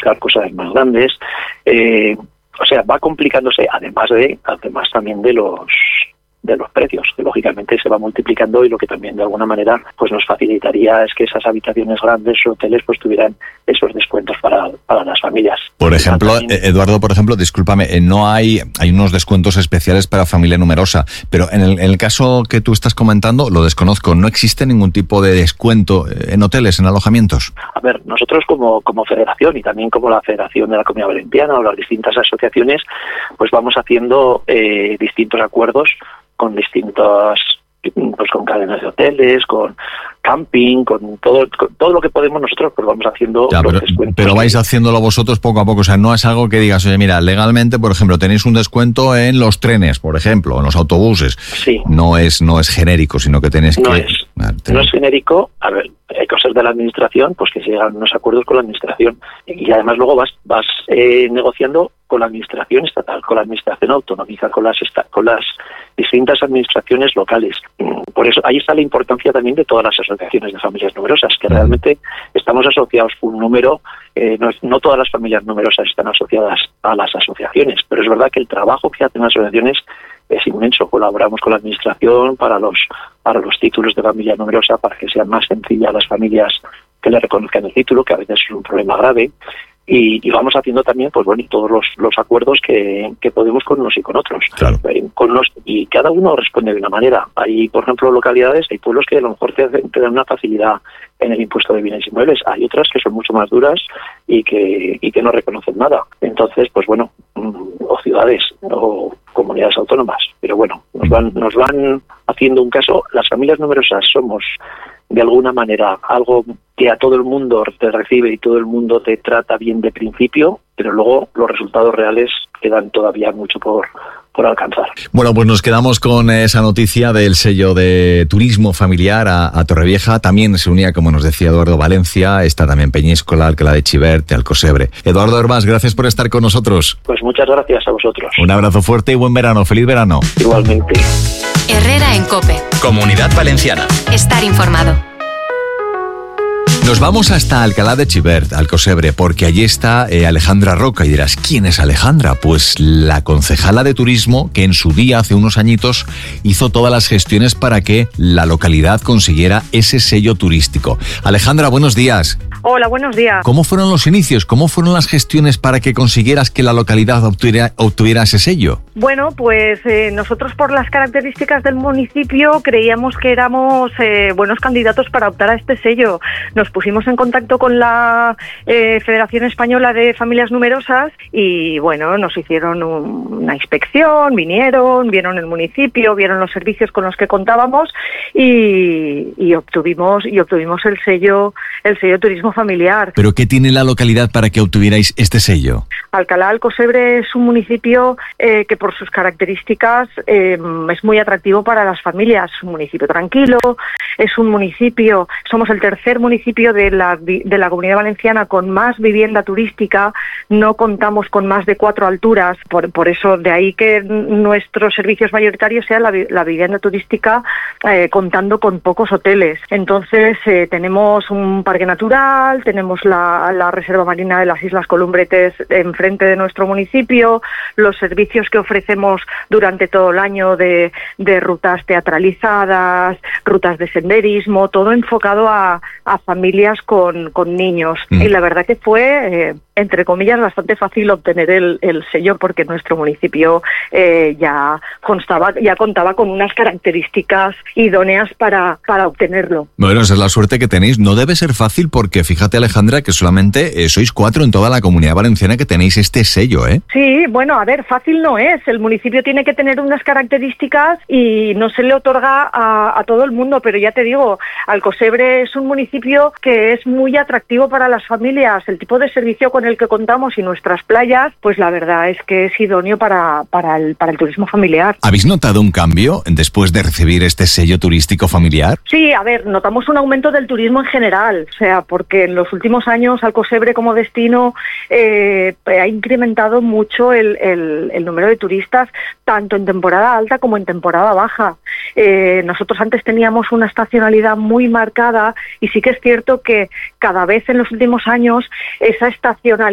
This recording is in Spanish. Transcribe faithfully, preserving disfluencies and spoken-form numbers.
buscar cosas más grandes. Eh, o sea, va complicándose, además de, además también de los de los precios, que lógicamente se va multiplicando, y lo que también de alguna manera pues nos facilitaría es que esas habitaciones grandes o hoteles pues tuvieran esos descuentos para, para las familias. Por ejemplo, también, Eduardo, por ejemplo, discúlpame, no hay hay unos descuentos especiales para familia numerosa, pero en el, en el caso que tú estás comentando, lo desconozco, ¿no existe ningún tipo de descuento en hoteles, en alojamientos? A ver, nosotros como, como federación y también como la Federación de la Comunidad Valenciana o las distintas asociaciones, pues vamos haciendo eh, distintos acuerdos con distintas, pues con cadenas de hoteles, con camping, con todo con todo lo que podemos nosotros, pues vamos haciendo ya, los pero, descuentos. Pero vais haciéndolo vosotros poco a poco, o sea, no es algo que digas, oye, mira, legalmente, por ejemplo, tenéis un descuento en los trenes, por ejemplo, en los autobuses. Sí. No es no es genérico, sino que tenéis no que... Es, ah, no es genérico. A ver, hay cosas de la administración, pues que se llegan a unos acuerdos con la administración, y además luego vas vas eh, negociando con la administración estatal, con la administración autonómica, con las esta, con las distintas administraciones locales. Por eso ahí está la importancia también de todas las asociaciones de familias numerosas, que realmente estamos asociados por un número, eh, no, no todas las familias numerosas están asociadas a las asociaciones, pero es verdad que el trabajo que hacen las asociaciones es inmenso. Colaboramos con la administración para los para los títulos de familia numerosa, para que sean más sencillas las familias que le reconozcan el título, que a veces es un problema grave. Y, y vamos haciendo también, pues bueno, todos los, los acuerdos que, que podemos con unos y con otros. Claro. Eh, con unos, y cada uno responde de una manera. Hay, por ejemplo, localidades, hay pueblos que a lo mejor te, te dan una facilidad en el impuesto de bienes inmuebles. Hay otras que son mucho más duras y que, y que no reconocen nada. Entonces, pues bueno, o ciudades o comunidades autónomas. Pero bueno, nos van, nos van haciendo un caso. Las familias numerosas somos, de alguna manera, algo que a todo el mundo te recibe y todo el mundo te trata bien de principio, pero luego los resultados reales quedan todavía mucho por, por alcanzar. Bueno, pues nos quedamos con esa noticia del sello de turismo familiar a, a Torrevieja. También se unía, como nos decía Eduardo, Valencia, está también Peñíscola, Alcalá de Xivert, Alcosebre. Eduardo Hervás, gracias por estar con nosotros. Pues muchas gracias a vosotros. Un abrazo fuerte y buen verano. Feliz verano. Igualmente. Herrera en COPE. Comunidad Valenciana. Estar informado. Nos vamos hasta Alcalá de Xivert, Alcosebre, porque allí está eh, Alejandra Roca. Y dirás, ¿quién es Alejandra? Pues la concejala de turismo que en su día, hace unos añitos, hizo todas las gestiones para que la localidad consiguiera ese sello turístico. Alejandra, buenos días. Hola, buenos días. ¿Cómo fueron los inicios? ¿Cómo fueron las gestiones para que consiguieras que la localidad obtuviera, obtuviera ese sello? Bueno, pues eh, nosotros, por las características del municipio, creíamos que éramos eh, buenos candidatos para optar a este sello. Nos pusimos en contacto con la eh, Federación Española de Familias Numerosas y, bueno, nos hicieron un, una inspección, vinieron, vieron el municipio, vieron los servicios con los que contábamos y, y obtuvimos y obtuvimos el sello el sello turismo familiar. ¿Pero qué tiene la localidad para que obtuvierais este sello? Alcalá Alcosebre es un municipio eh, que por sus características eh, es muy atractivo para las familias. Es un municipio tranquilo, es un municipio, somos el tercer municipio de la, de la Comunidad Valenciana con más vivienda turística, no contamos con más de cuatro alturas, por, por eso de ahí que nuestros servicios mayoritarios sean la, la vivienda turística eh, contando con pocos hoteles. Entonces eh, tenemos un parque natural, tenemos la, la reserva marina de las Islas Columbretes enfrente de nuestro municipio, los servicios que ofrecemos durante todo el año de, de rutas teatralizadas, rutas de senderismo, todo enfocado a, a familias con, con niños. Mm. Y la verdad que fue, eh, entre comillas, bastante fácil obtener el, el sello porque nuestro municipio eh, ya constaba, ya contaba con unas características idóneas para, para obtenerlo. Bueno, esa es la suerte que tenéis. No debe ser fácil porque fíjate, Alejandra, que solamente eh, sois cuatro en toda la Comunidad Valenciana que tenéis este sello, ¿eh? Sí, bueno, a ver, fácil no es. El municipio tiene que tener unas características y no se le otorga a, a todo el mundo, pero ya te digo, Alcosebre es un municipio que es muy atractivo para las familias. El tipo de servicio con el que contamos y nuestras playas, pues la verdad es que es idóneo para, para, el, para el turismo familiar. ¿Habéis notado un cambio después de recibir este sello turístico familiar? Sí, a ver, notamos un aumento del turismo en general, o sea, porque en los últimos años Alcosebre como destino eh, ha incrementado mucho el, el, el número de turistas, tanto en temporada alta como en temporada baja. Eh, nosotros antes teníamos una estacionalidad muy marcada y sí que es cierto que cada vez en los últimos años esa estacionalidad